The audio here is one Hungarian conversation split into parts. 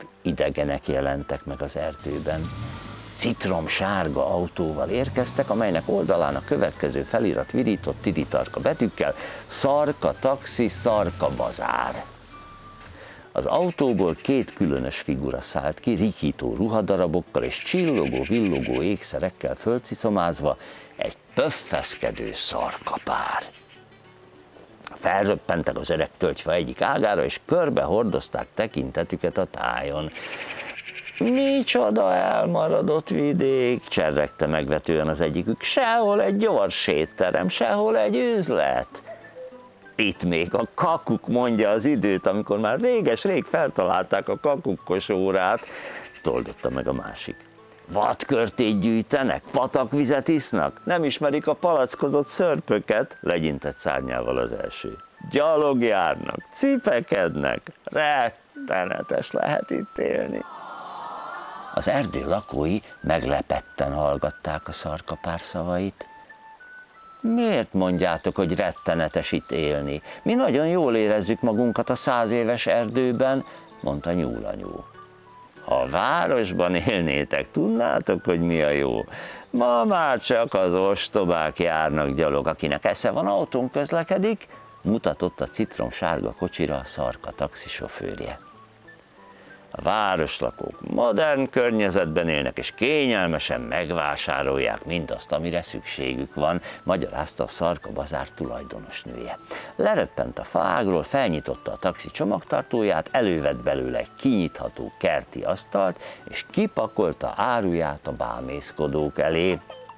idegenek jelentek meg az erdőben. Citromsárga autóval érkeztek, amelynek oldalán a következő felirat virított tiritarka betűkkel: Szarka taxi, Szarka bazár. Az autóból két különös figura szállt ki, rikító ruhadarabokkal és csillogó-villogó ékszerekkel fölciszomázva, egy pöffeszkedő szarkapár. Felröppentek az öreg tölgyfa egyik ágára, és körbe hordozták tekintetüket a tájon. Micsoda elmaradott vidék, cserregte megvetően az egyikük. Sehol egy gyors étterem, sehol egy üzlet. Itt még a kakuk mondja az időt, amikor már réges-rég feltalálták a kakukkos órát, toldotta meg a másik. Vadkörtét gyűjtenek, patakvizet isznak, nem ismerik a palackozott szörpöket, legyintett szárnyával az első. Gyalog járnak, cipekednek, rettenetes lehet itt élni. Az erdő lakói meglepetten hallgatták a szarkapár szavait. Miért mondjátok, hogy rettenetes itt élni? Mi nagyon jól érezzük magunkat a 100 éves erdőben, mondta nyúlanyú. Ha a városban élnétek, tudnátok, hogy mi a jó. Ma már csak az ostobák járnak gyalog, akinek esze van, autón közlekedik, mutatott a citromsárga kocsira a Szarka taxisofőrje. A városlakók modern környezetben élnek, és kényelmesen megvásárolják mindazt, amire szükségük van, magyarázta a Szarka bazár tulajdonosnője. Leröppent a faágról, felnyitotta a taxi csomagtartóját, elővett belőle egy kinyitható kerti asztalt, és kipakolta áruját a bámészkodók elé.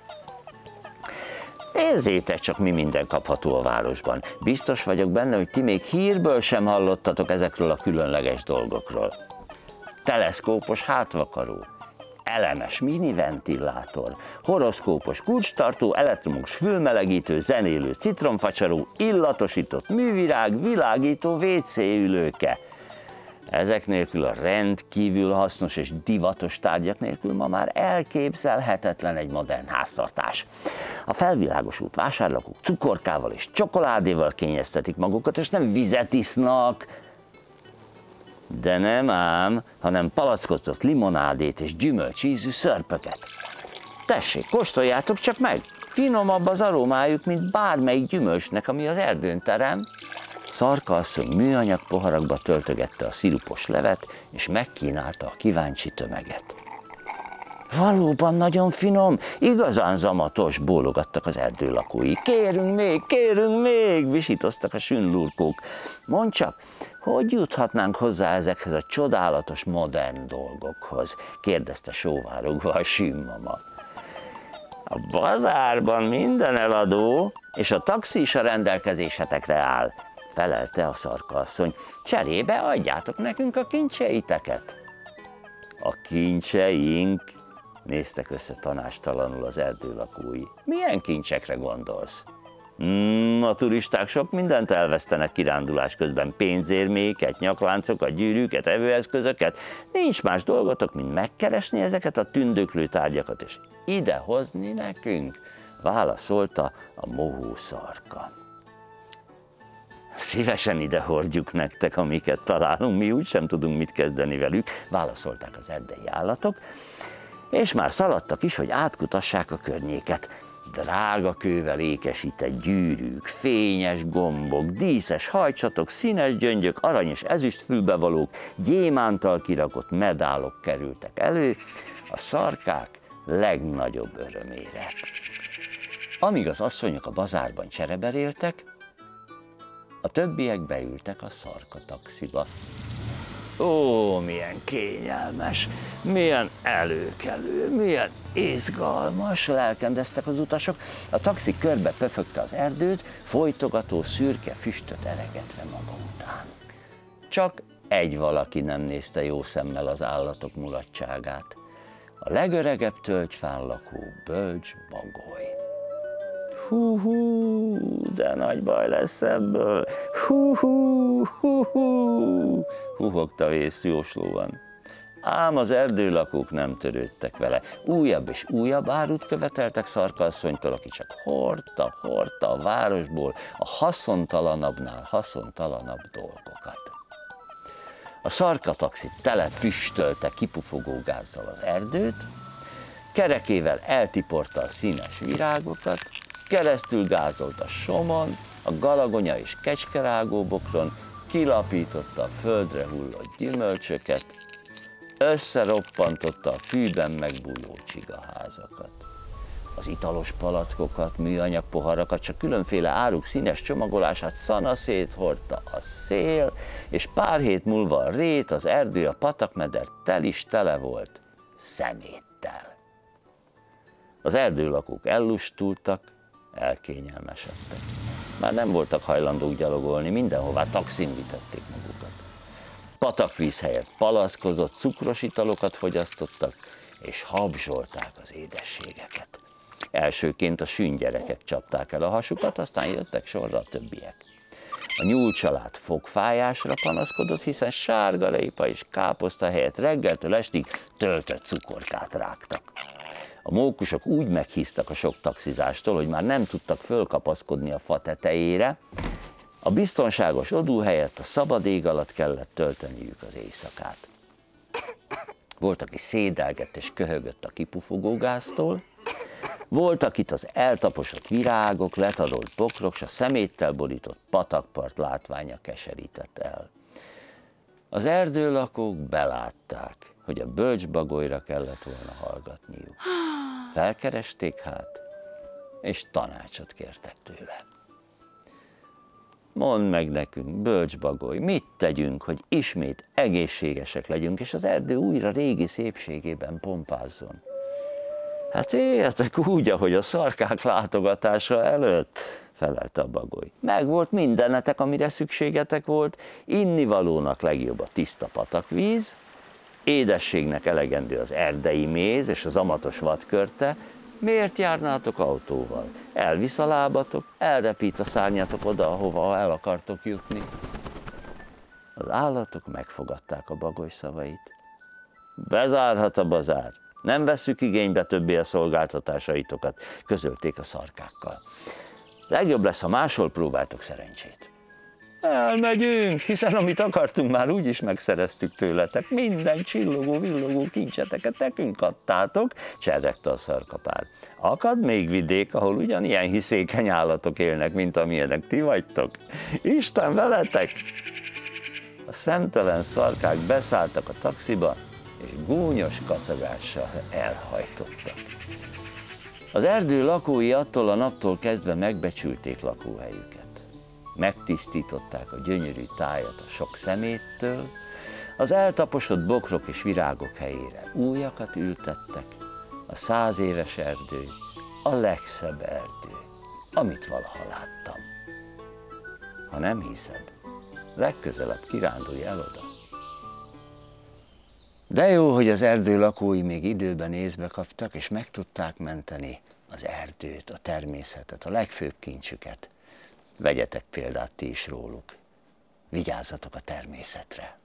Nézzétek csak, mi minden kapható a városban. Biztos vagyok benne, hogy ti még hírből sem hallottatok ezekről a különleges dolgokról. Teleszkópos hátvakaró, elemes miniventilátor, horoszkópos kulcstartó, elektromos fülmelegítő, zenélő citromfacsaró, illatosított művirág, világító WC ülőke. Ezek nélkül, a rendkívül hasznos és divatos tárgyak nélkül ma már elképzelhetetlen egy modern háztartás. A felvilágosult vásárlók cukorkával és csokoládéval kényeztetik magukat, és nem vizet isznak. De nem ám, hanem palackozott limonádét és gyümölcsízű szörpöket. Tessék, kóstoljátok csak meg! Finomabb az aromájuk, mint bármelyik gyümölcsnek, ami az erdőn terem. Szarka asszony műanyag poharakba töltögette a szirupos levet, és megkínálta a kíváncsi tömeget. Valóban nagyon finom, igazán zamatos, bólogattak az erdő lakói. Kérünk még, visítoztak a sünlurkók. Mondd csak, hogy juthatnánk hozzá ezekhez a csodálatos modern dolgokhoz? Kérdezte sóvárogva a sünmama. A bazárban minden eladó, és a taxi is a rendelkezésetekre áll, felelte a Szarka asszony. Cserébe adjátok nekünk a kincseiteket. A kincseink? Néztek össze tanástalanul az erdő lakói. Milyen kincsekre gondolsz? A turisták sok mindent elvesztenek kirándulás közben, pénzérméket, nyakláncokat, gyűrűket, evőeszközöket. Nincs más dolgotok, mint megkeresni ezeket a tündöklő tárgyakat, és idehozni nekünk, válaszolta a mohó Szarka. Szívesen ide hordjuk nektek, amiket találunk, mi úgysem tudunk mit kezdeni velük, válaszolták az erdei állatok, és már szaladtak is, hogy átkutassák a környéket. Drága kővel ékesített gyűrűk, fényes gombok, díszes hajcsatok, színes gyöngyök, arany és ezüst fülbevalók, gyémántal kirakott medálok kerültek elő a szarkák legnagyobb örömére. Amíg az asszonyok a bazárban csereberéltek, a többiek beültek a Szarka taxiba. Ó, milyen kényelmes, milyen előkelő, milyen izgalmas, lelkendeztek az utasok. A taxi körbe pöfögte az erdőt, folytogató szürke füstöt eregetve maga után. Csak egy valaki nem nézte jó szemmel az állatok mulatságát. A legöregebb tölgyfán lakó bölcs bagoly. Hú, de nagy baj lesz ebből. Hú, huhogta vészjóslóan. Ám az erdőlakók nem törődtek vele. Újabb és újabb árut követeltek Szarka asszonytól, aki csak hordta a városból a haszontalanabbnál haszontalanabb dolgokat. A Szarka-taxi tele füstölte kipufogó gázzal az erdőt, kerekével eltiporta a színes virágokat, keresztül gázolt a somon, a galagonya és kecskerágóbokron, kilapította a földre hullott gyümölcsöket, összeroppantotta a fűben megbújó csigaházakat. Az italos palackokat, műanyag poharakat, csak különféle áruk színes csomagolását szanaszét hordta a szél, és pár hét múlva a rét, az erdő, a patakmeder tele volt szeméttel. Az erdőlakók ellustultak, elkényelmesedtek. Már nem voltak hajlandók gyalogolni, mindenhová taxin vitették magukat. Patakvíz helyett palackozott, cukros italokat fogyasztottak, és habzsolták az édességeket. Elsőként a sünngyerekek csapták el a hasukat, aztán jöttek sorra a többiek. A nyúlcsalád fogfájásra panaszkodott, hiszen sárgarépa és káposzta helyett reggeltől estig töltött cukorkát rágtak. A mókusok úgy meghíztak a sok taxizástól, hogy már nem tudtak fölkapaszkodni a fa tetejére, a biztonságos odú helyett a szabad ég alatt kellett tölteniük az éjszakát. Volt, aki szédelgett és köhögött a kipufogógáztól, volt, akit az eltaposott virágok, letarolt bokrok, s a szeméttel borított patakpart látványa keserített el. Az erdőlakók belátták, hogy a bölcsbagolyra kellett volna hallgatniuk. Felkeresték hát, és tanácsot kértek tőle. Mondd meg nekünk, bölcsbagoly, mit tegyünk, hogy ismét egészségesek legyünk, és az erdő újra régi szépségében pompázzon? Hát éljetek úgy, ahogy a szarkák látogatása előtt, felelte a bagoly. Megvolt mindenetek, amire szükségetek volt, innivalónak legjobb a tiszta patakvíz, édességnek elegendő az erdei méz és az amatos vadkörte, miért járnátok autóval? Elvisz a lábatok, elrepít a szárnyatok oda, ahova el akartok jutni. Az állatok megfogadták a bagoly szavait. Bezárhat a bazár, nem vesszük igénybe többé a szolgáltatásaitokat, közölték a szarkákkal. Legjobb lesz, ha máshol próbáltok szerencsét. Elmegyünk, hiszen amit akartunk, már úgyis megszereztük tőletek. Minden csillogó, villogó kincseteket nekünk adtátok, cserregte a szarkapár. Akad még vidék, ahol ugyanilyen hiszékeny állatok élnek, mint amilyenek ti vagytok? Isten veletek! A szemtelen szarkák beszálltak a taxiba, és gúnyos kacagással elhajtottak. Az erdő lakói attól a naptól kezdve megbecsülték lakóhelyüket. Megtisztították a gyönyörű tájat a sok szeméttől, az eltaposott bokrok és virágok helyére újakat ültettek, a 100 éves erdő a legszebb erdő, amit valaha láttam. Ha nem hiszed, legközelebb kirándulj el oda. De jó, hogy az erdő lakói még időben észbe kaptak, és meg tudták menteni az erdőt, a természetet, a legfőbb kincsüket. Vegyetek példát ti is róluk. Vigyázzatok a természetre.